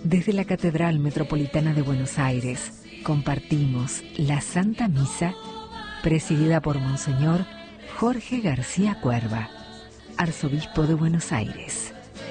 Desde la Catedral Metropolitana de Buenos Aires compartimos la Santa Misa presidida por Monseñor Jorge García Cuerva, Arzobispo de Buenos Aires.